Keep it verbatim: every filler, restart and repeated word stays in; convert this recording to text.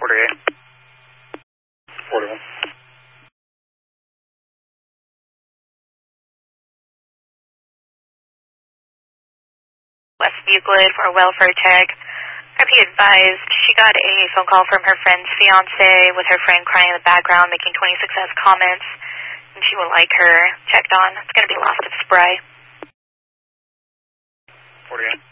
forty-eight. forty-one. West Euclid for a welfare tech. R P advised she got a phone call from her friend's fiance with her friend crying in the background, making twenty-six S comments, and she would like her checked on. It's going to be loss of spray. forty-eight.